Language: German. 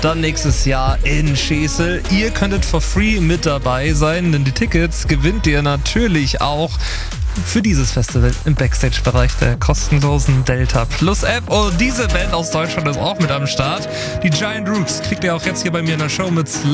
dann nächstes Jahr in Schesel. Ihr könntet for free mit dabei sein, denn die Tickets gewinnt ihr natürlich auch für dieses Festival im Backstage-Bereich der kostenlosen Delta Plus App. Und diese Band aus Deutschland ist auch mit am Start. Die Giant Rooks kriegt ihr auch jetzt hier bei mir in der Show mit